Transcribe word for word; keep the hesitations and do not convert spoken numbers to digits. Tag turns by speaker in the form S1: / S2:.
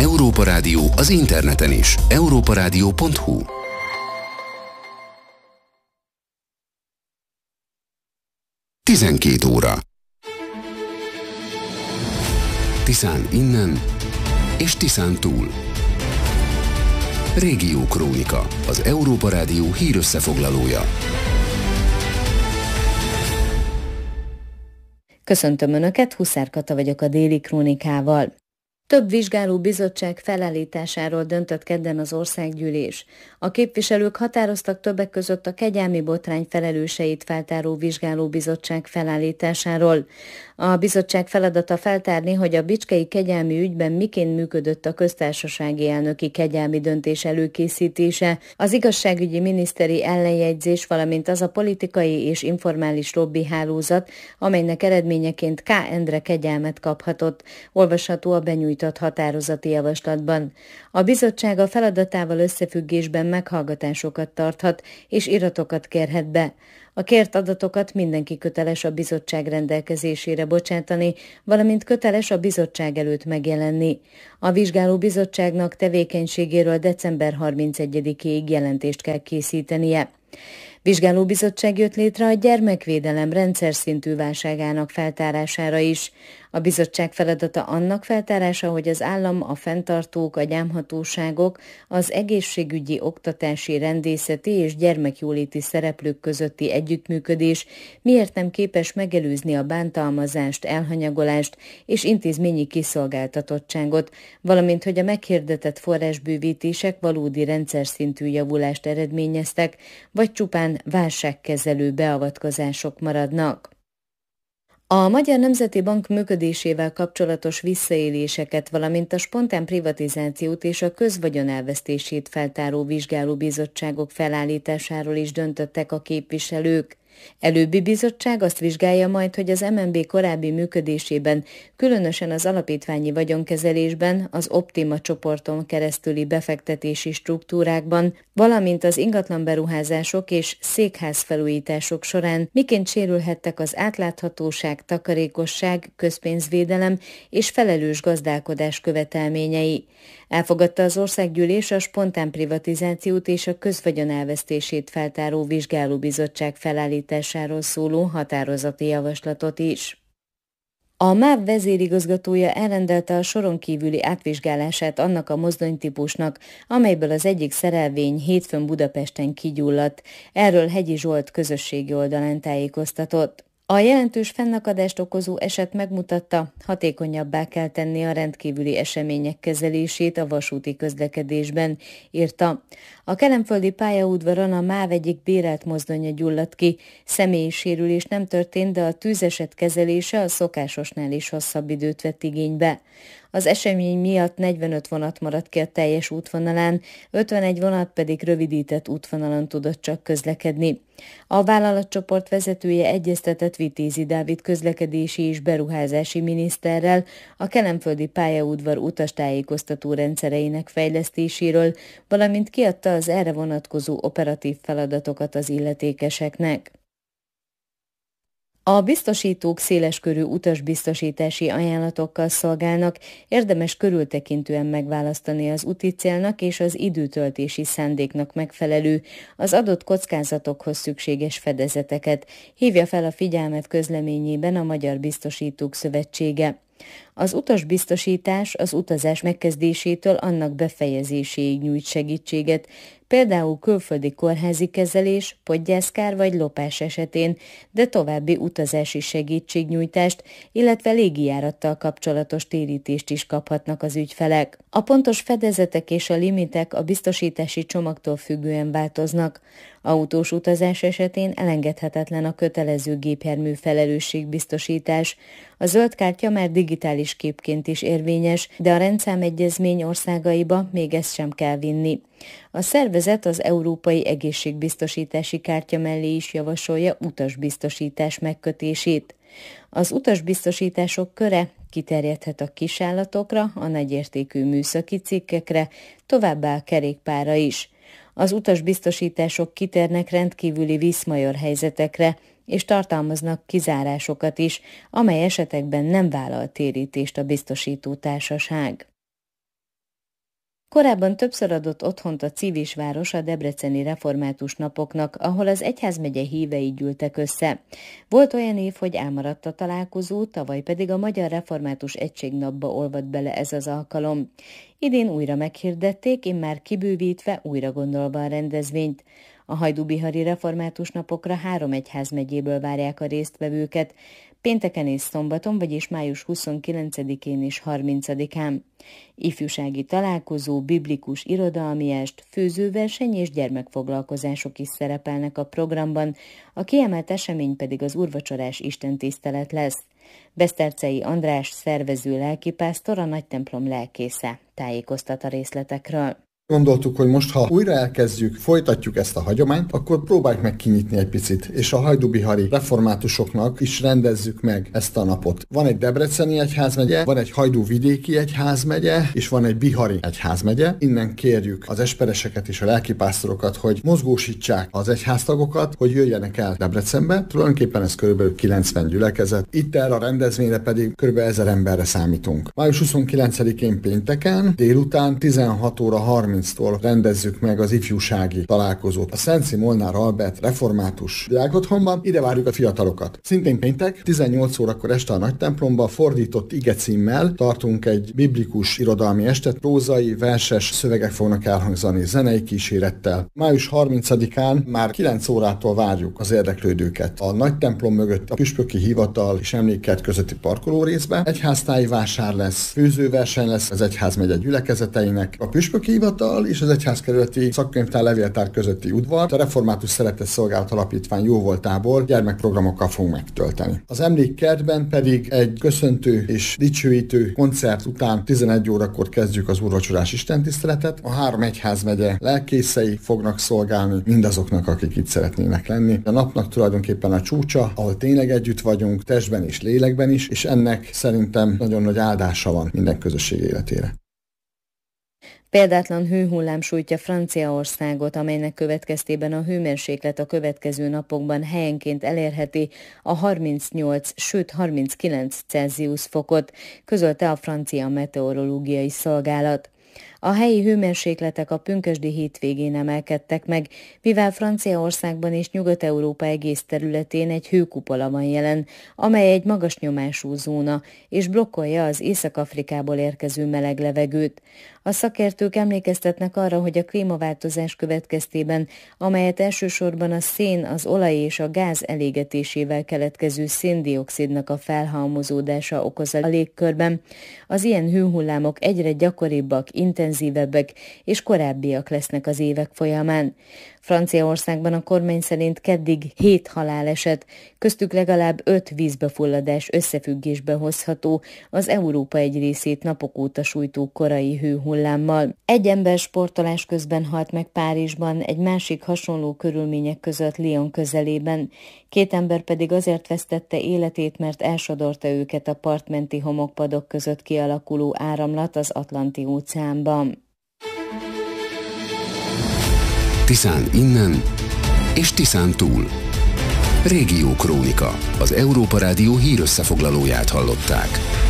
S1: Európa Rádió az interneten is. európa rádió pont hu. tizenkét óra. Tiszán innen és Tiszán túl. Régió Krónika, az Európa Rádió hírösszefoglalója.
S2: Köszöntöm Önöket, Huszár Kata vagyok a Déli Krónikával. Több vizsgáló bizottság felállításáról döntött kedden az országgyűlés. A képviselők határoztak többek között a kegyelmi botrány felelőseit feltáró vizsgálóbizottság felállításáról. A bizottság feladata feltárni, hogy a bicskei kegyelmi ügyben miként működött a köztársasági elnöki kegyelmi döntés előkészítése, az igazságügyi miniszteri ellenjegyzés, valamint az a politikai és informális lobby hálózat, amelynek eredményeként K. Endre kegyelmet kaphatott, olvasható a benyújtott határozati javaslatban. A bizottság a feladatával összefüggésben meghallgatásokat tarthat és iratokat kérhet be. A kért adatokat mindenki köteles a bizottság rendelkezésére bocsátani, valamint köteles a bizottság előtt megjelenni. A vizsgáló bizottságnak tevékenységéről december harmincegyedikéig jelentést kell készítenie. Vizsgálóbizottság jött létre a gyermekvédelem rendszer szintű válságának feltárására is. A bizottság feladata annak feltárása, hogy az állam, a fenntartók, a gyámhatóságok, az egészségügyi, oktatási, rendészeti és gyermekjóléti szereplők közötti együttműködés miért nem képes megelőzni a bántalmazást, elhanyagolást és intézményi kiszolgáltatottságot, valamint hogy a meghirdetett forrásbővítések valódi rendszer szintű javulást eredményeztek, vagy csupán válságkezelő beavatkozások maradnak. A Magyar Nemzeti Bank működésével kapcsolatos visszaéléseket, valamint a spontán privatizációt és a közvagyon elvesztését feltáró vizsgálóbizottságok felállításáról is döntöttek a képviselők. Előbbi bizottság azt vizsgálja majd, hogy az em en bé korábbi működésében, különösen az alapítványi vagyonkezelésben, az Optima csoporton keresztüli befektetési struktúrákban, valamint az ingatlanberuházások és székházfelújítások során miként sérülhettek az átláthatóság, takarékosság, közpénzvédelem és felelős gazdálkodás követelményei. Elfogadta az országgyűlés a spontán privatizációt és a közvagyon elvesztését feltáró vizsgálóbizottság felállításáról szóló határozati javaslatot is. A MÁV vezérigazgatója elrendelte a soron kívüli átvizsgálását annak a mozdonytípusnak, amelyből az egyik szerelvény hétfőn Budapesten kigyulladt. Erről Hegyi Zsolt közösségi oldalán tájékoztatott. A jelentős fennakadást okozó eset megmutatta, hatékonyabbá kell tenni a rendkívüli események kezelését a vasúti közlekedésben, írta. A kelenföldi pályaudvaron a MÁV egyik bérelt mozdonya gyulladt ki, személyi sérülés nem történt, de a tűzeset kezelése a szokásosnál is hosszabb időt vett igénybe. Az esemény miatt negyvenöt vonat maradt ki a teljes útvonalán, ötvenegy vonat pedig rövidített útvonalon tudott csak közlekedni. A vállalatcsoport vezetője egyeztetett Vitézi Dávid közlekedési és beruházási miniszterrel a kelenföldi pályaudvar utastájékoztató rendszereinek fejlesztéséről, valamint kiadta az erre vonatkozó operatív feladatokat az illetékeseknek. A biztosítók széleskörű utasbiztosítási ajánlatokkal szolgálnak, érdemes körültekintően megválasztani az úti célnak és az időtöltési szándéknak megfelelő, az adott kockázatokhoz szükséges fedezeteket, hívja fel a figyelmet közleményében a Magyar Biztosítók Szövetsége. Az utasbiztosítás az utazás megkezdésétől annak befejezéséig nyújt segítséget, például külföldi kórházi kezelés, podgyászkár vagy lopás esetén, de további utazási segítségnyújtást, illetve légijárattal kapcsolatos térítést is kaphatnak az ügyfelek. A pontos fedezetek és a limitek a biztosítási csomagtól függően változnak. Autós utazás esetén elengedhetetlen a kötelező gépjármű felelősségbiztosítás. A zöld kártya már digitális képként is érvényes, de a rendszámegyezmény országaiba még ezt sem kell vinni. A szervezet az Európai Egészségbiztosítási Kártya mellé is javasolja utasbiztosítás megkötését. Az utasbiztosítások köre kiterjedhet a kisállatokra, a nagyértékű műszaki cikkekre, továbbá a kerékpárra is. Az utasbiztosítások kitérnek rendkívüli viszmajor helyzetekre, és tartalmaznak kizárásokat is, amely esetekben nem vállal térítést a biztosító társaság. Korábban többször adott otthont a Civisváros a debreceni református napoknak, ahol az egyházmegye hívei gyűltek össze. Volt olyan év, hogy elmaradt a találkozó, tavaly pedig a Magyar Református Egységnapba olvadt bele ez az alkalom. Idén újra meghirdették, immár kibővítve, újra gondolva a rendezvényt. A hajdúbihari református napokra három egyházmegyéből várják a résztvevőket, pénteken és szombaton, vagyis május huszonkilencedikén és harmincadikán. Ifjúsági találkozó, biblikus irodalmi est, főzőverseny és gyermekfoglalkozások is szerepelnek a programban, a kiemelt esemény pedig az úrvacsorás istentisztelet lesz. Beszterczei András szervező lelkipásztor, a nagytemplom lelkésze tájékoztat a részletekről.
S3: Gondoltuk, hogy most, ha újra elkezdjük, folytatjuk ezt a hagyományt, akkor próbáljuk meg kinyitni egy picit, és a hajdúbihari reformátusoknak is rendezzük meg ezt a napot. Van egy debreceni egyházmegye, van egy hajdúvidéki egyházmegye, és van egy bihari egyházmegye. Innen kérjük az espereseket és a lelkipásztorokat, hogy mozgósítsák az egyháztagokat, hogy jöjjenek el Debrecenbe. Tulajdonképpen ez kb. kilencven gyülekezet. Itt erre a rendezvényre pedig kb. ezer emberre számítunk. május huszonkilencedikén pénteken délután tizenhat óra harminctól rendezzük meg az ifjúsági találkozót a Szenci Molnár Albert református diákotthonban. Ide várjuk a fiatalokat. Szintén péntek, tizennyolc órakor este a nagytemplomba fordított ige címmel tartunk egy biblikus irodalmi estet. Prózai, verses szövegek fognak elhangzani zenei kísérettel. május harmincadikán már kilenc órától várjuk az érdeklődőket a nagytemplom mögött a püspöki hivatal és emlékkert közötti parkoló részbe. Egyháztáji vásár lesz, főzőverseny lesz az egyházmegye gyülekezeteinek, a püspöki hivatal és az egyházkerületi szakkönyvtár levéltár közötti udvar. A Református Szeretett Szolgálat Alapítvány jóvoltából gyermekprogramokkal fogunk megtölteni. Az emlékkertben pedig egy köszöntő és dicsőítő koncert után tizenegy órakor kezdjük az úrvacsorás istentiszteletet. A három egyházmegye lelkészei fognak szolgálni mindazoknak, akik itt szeretnének lenni. A napnak tulajdonképpen a csúcsa, ahol tényleg együtt vagyunk, testben és lélekben is, és ennek szerintem nagyon nagy áldása van minden közösség életére.
S2: Példátlan hőhullám sújtja Franciaországot, amelynek következtében a hőmérséklet a következő napokban helyenként elérheti a harmincnyolc, sőt harminckilenc Celsius fokot, közölte a francia meteorológiai szolgálat. A helyi hőmérsékletek a pünkösdi hétvégén emelkedtek meg, mivel Franciaországban és Nyugat-Európa egész területén egy hőkupola van jelen, amely egy magas nyomású zóna, és blokkolja az Észak-Afrikából érkező meleg levegőt. A szakértők emlékeztetnek arra, hogy a klímaváltozás következtében, amelyet elsősorban a szén, az olaj és a gáz elégetésével keletkező széndioxidnak a felhalmozódása okoz a légkörben, az ilyen hőhullámok egyre gyakoribbak, intenzívebbek és korábbiak lesznek az évek folyamán. Franciaországban a kormány szerint keddig hét haláleset, köztük legalább öt vízbefulladás összefüggésbe hozható az Európa egy részét napok óta sújtó korai hőhullámmal. Egy ember sportolás közben halt meg Párizsban, egy másik hasonló körülmények között Lyon közelében. Két ember pedig azért vesztette életét, mert elsodorta őket a partmenti homokpadok között kialakuló áramlat az Atlanti-óceánban.
S1: Tiszán innen és Tiszán túl. Régió Krónika, az Európa Rádió hírösszefoglalóját hallották.